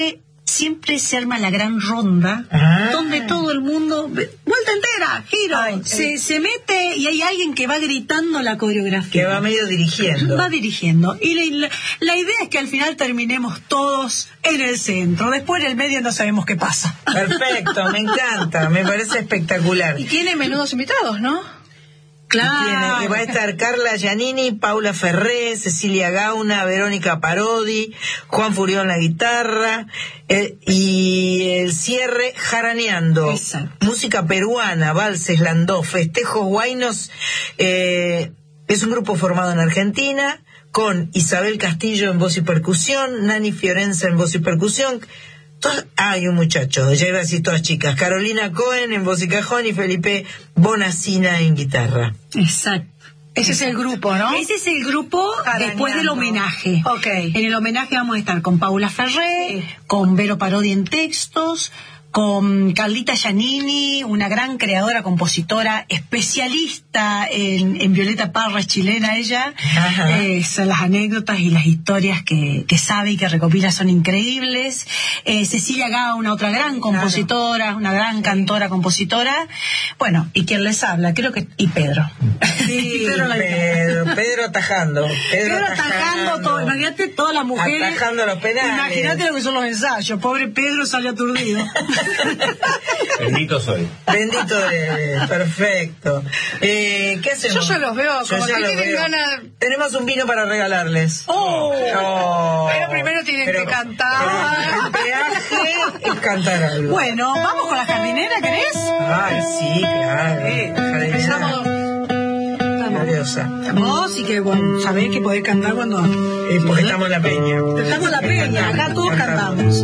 siempre se arma la gran ronda, donde todo el mundo, vuelta entera, giro, se mete y hay alguien que va gritando la coreografía. Que va medio dirigiendo. Va dirigiendo. Y la idea es que al final terminemos todos en el centro. Después en el medio no sabemos qué pasa. Perfecto, me encanta, me parece espectacular. Y tiene menudos invitados, ¿no? Claro. Va a estar Carla Giannini, Paula Ferré, Cecilia Gauna, Verónica Parodi, Juan Furión la guitarra, y el cierre Jaraneando. Exacto. Música peruana, valses, landó, festejos guainos. Es un grupo formado en Argentina, con Isabel Castillo en voz y percusión, Nani Fiorenza en voz y percusión. Hay un muchacho, ya iba a decir todas chicas, Carolina Cohen en voz y cajón y Felipe Bonacina en guitarra. Exacto. Ese es el grupo, ¿no? Ese es el grupo después del homenaje. Ok. En el homenaje vamos a estar con Paula Ferré, con Vero Parodi en textos, con Carlita Giannini, una gran creadora, compositora, especialista en Violeta Parra, es chilena ella. Son las anécdotas y las historias que sabe y que recopila son increíbles. Cecilia Gauna, otra gran compositora, una gran cantora, compositora. Bueno, y quien les habla, creo que... Y Pedro. Sí, Pedro atajando. Pedro atajando todo. Imagínate todas las mujeres. Atajando los penales. Imagínate lo que son los ensayos. Pobre Pedro salió aturdido. Bendito soy. Bendito eres, perfecto. ¿Qué hacemos? Yo ya los veo, como que tienen ganas. Tenemos un vino para regalarles. Pero primero tienen que cantar. El peaje es cantar algo. Bueno, vamos con la jardinera, ¿querés? Ay, sí, claro. Empezamos. Gloriosa. Vos y que, bueno, sabés que podés cantar cuando... Porque estamos en la peña. Estamos en la peña, acá todos cantamos.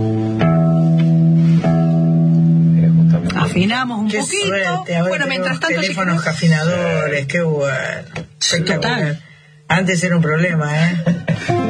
Afinamos un Qué poquito. Suerte. Ahora Bueno, mientras tanto, teléfonos afinadores, qué bueno. Total. Antes era un problema,